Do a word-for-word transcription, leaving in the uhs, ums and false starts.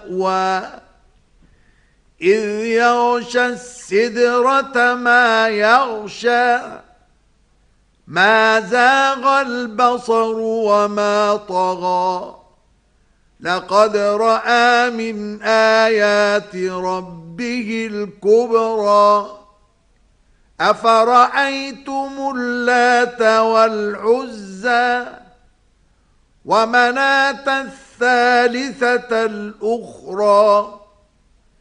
مأوى إذ يغشى السدرة ما يغشى ما زاغ البصر وما طغى لقد رأى من آيات ربه الكبرى أفرأيتم اللات والعزى ومناة الثالثة الأخرى